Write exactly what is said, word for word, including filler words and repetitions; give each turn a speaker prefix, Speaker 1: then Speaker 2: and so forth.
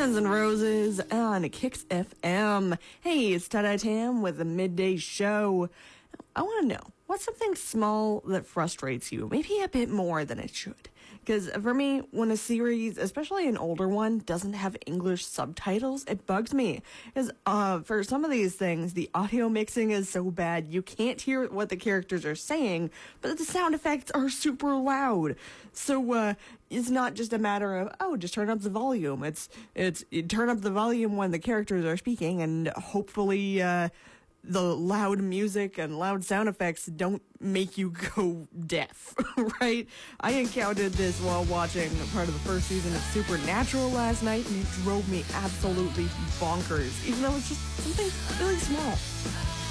Speaker 1: Guns N' Roses on Kicks F M. Hey, it's Tada Tam with the Midday Show. I want to know, what's something small that frustrates you? Maybe a bit more than it should. Because for me, when a series, especially an older one, doesn't have English subtitles, it bugs me. Because uh, for some of these things, the audio mixing is so bad, you can't hear what the characters are saying, but the sound effects are super loud. So uh, it's not just a matter of, oh, just turn up the volume. It's, it's you turn up the volume when the characters are speaking, and hopefully uh, the loud music and loud sound effects don't make you go deaf, right? I encountered this while watching part of the first season of Supernatural last night, and it drove me absolutely bonkers, even though it's just something really small.